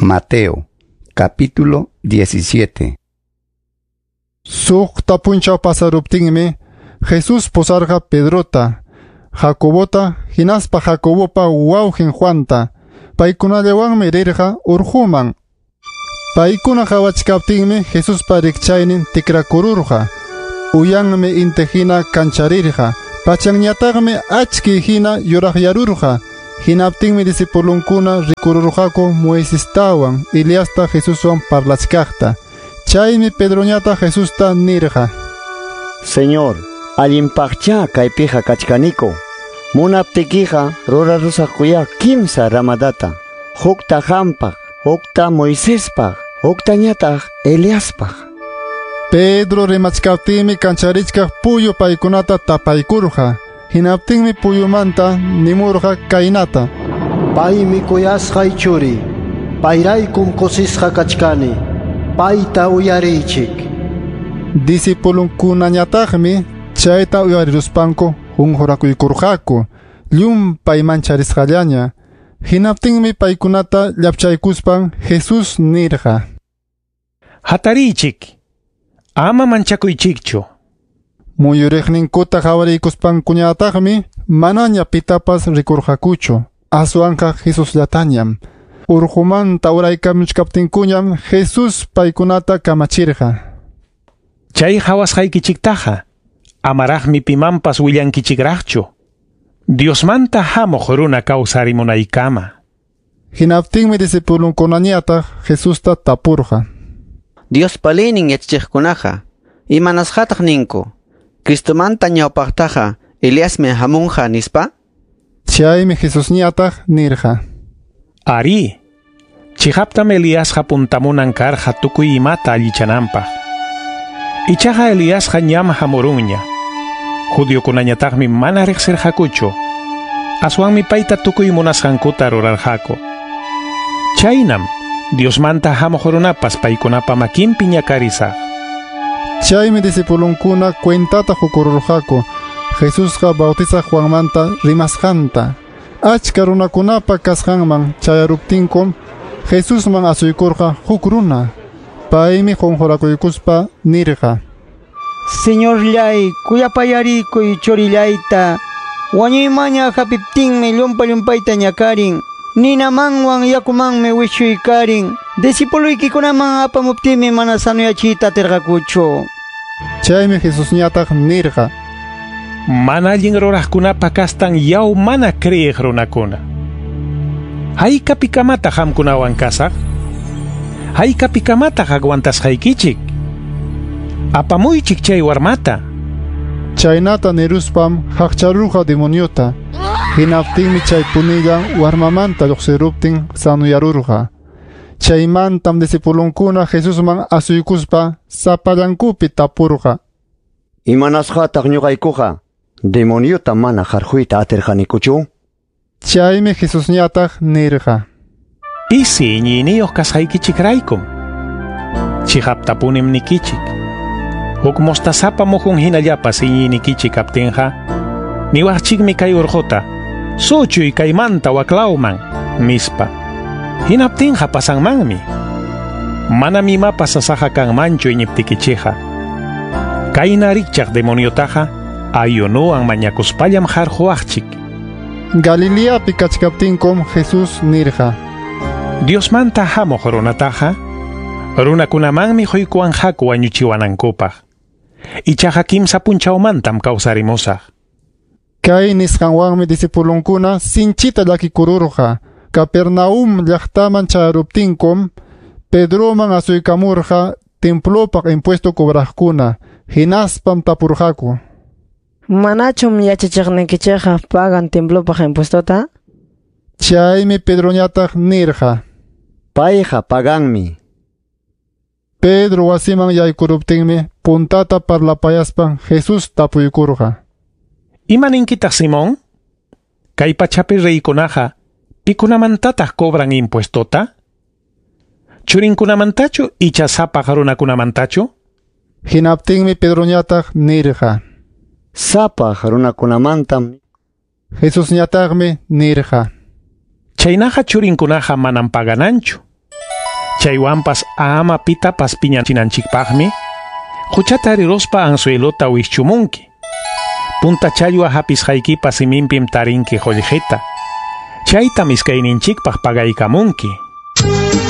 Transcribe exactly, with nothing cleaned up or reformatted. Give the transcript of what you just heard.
Mateo, capítulo diecisiete. Suq tapunchaw pasaruptinmi, Jesús posarqa Pedrota, Jacobota, hinaspa Jacobopa wawqin Juanta, paykunallawanmi rirqa urjuman. Paykuna hawachkaptinmi Jesuspa rikchaynin tikrakururqa, uyanmi inte hina kancharirqa, pachanñataqmi achki hina yuraqyarurqa. Hinaptinmi disipulunkuna rikururqaku Moisestawan, Eliasta Jesuswan parlachkaqta. Chaymi Pedroñata Jesusta nirqa: Señor, allinpaqcha kaypiqa kachkaniko. Munaptikiqa rurarusaqkuya kimsa ramadata. Hukta qampaq, hukta Moisespaq, huktañataq Eliaspaq. Pedro rimachkaptinmi kancharichkaq puyu paykunata tapaykurqa. Hinaptinmi puyumanta nimurqa kaynata: Paymi kuyasqay churi, payraykum kusisqa kachkani, payta uyariychik. Disipulunkunañataqmi chayta uyariruspanku hunqurakuykurqaku, llumpay mancharisqallaña. Hinaptinmi paykunata llapchaykuspan Jesus nirqa: Hatariychik, ama manchakuychikchu. Muyuriqninkuta hawariykuspankuñataqmi manaña pitapas rikurqakuchu, aswanqa Jesusllatañam. Urjumanta uraykamishkaptinkuñam Jesus paykunata kamachirqa: Chay hawasqaykichiktaqa amaraqmi pimanpas willankichikraqchu, Diosmanta hamuq runa kawsarimunaykama. Hinaptinmi disipulunkunañataq Jesusta tapurqa: Dios palinin yachachiqkunaqa imanasqataq ninku, Cristomanta ñawpaqtaqa Eliasmi hamunqa nispa? Chaymi Jesusñataq nirqa: Ari, chihaptam Eliasqa puntamunan karqa tukuy imata allichananpaq. Ichaqa Eliasqa ñam hamurunña. Judiokunañataqmi mana riqsirqakuchu, aswanmi payta tukuy munasqankuta rurarqaku. Chaynam Diosmanta hamuq runapas paykunapa makinpi ñakarisaq. Chaymi disipulunkuna cuentata hukururqaku, Jesusqa bautizaq Juanmanta rimasqanta. Achka runakunapa kasqanman chayaruptinkum Jesusman asuykurqa huk runa. Paymi qunqurakuykuspa nirqa: Señorllay, kuyapayarikuy churillayta. Wañuymaña hapiptinmi llumpa llumpayta ñakarin. Ninamanwan yakumanmi wisuykarin. Disipuluykikunaman apamuptinmi mana sanuyachiyta atirqakuchu. Chaymi Jesusñataq nirqa: Mana allin ruraqkunapa kastan yaw mana kriyiq runakuna. Hayk'apikamata hamkunawan kasaq? Hayk'apikamata agwantasqaykichik? Apamuychik chay warmata. Chaynata niruspam haqcharurqa demoniota. Hinaptinmi chay punillan warmamanta lluqsiruptin sanuyarurqa. Chaymantam disipulunkuna Jesusman asuykuspa sapallankupi tapurqa: Imanasqataq ñuqaykuqa demoniota mana harjuyta atirqanikuchu? Chaymi Jesusñataq nirqa: Pisi ñiyniyuq kasqaykichikraykum. Chihaptapunim nikichik. Huk mostasapa muhun hinallapas iñiynikichik kaptinqa, niwaqchikmi kay urquta, suchuy kaymanta waklawman, nispa. Hinaptinqa pasanmanmi. Manam imapas sasaqa kanmanchu iñiptikichiqa. Kayna rikchaq demoniotaqa ayunuwan mañakuspallam harjuwaqchik. Galileapi kachkaptinkum Jesus nirqa: Diosmanta hamuq runataqa runakunamanmi huykuwan haku wañuchiwanankupaq. Ichaqa kimsa punchawmantam kawsarimusaq. Kay nisqanwanmi disipulunkuna sinchita llakikururqa. Capernaum llaqtaman chayaruptinkum Pedroman asuykamurqa templopaq impuesto cobraqkuna. Hinaspam tapurqaku: Manachum yachachiqninkichikqa pagan templopaq impuestota? Chaymi Pedroñataq nirqa: Payqa paganmi. Pedro wasiman yaykuruptinmi puntata parlapayaspan Jesus tapuykurqa: Imaninkitaq Simón? Kay pachapi reykunaqa pikunamantataq cobran impuestota? Churinkunamantachu icha sapaq runakunamantachu? Hinaptinmi Pedroñataq nirqa: Sapaq runakunamantam. Jesusñataqmi nirqa: Chaynaqa churinkunaqa manan pagananchu. Chaywanpas ama pitapas piñachinanchikpaqmi huchata rirospa anzuelota wishchumunki. Punta challwa hapisqaykipa simimpim tarinki qollqita. Chayta miskayninchikpaq pagaykamunki.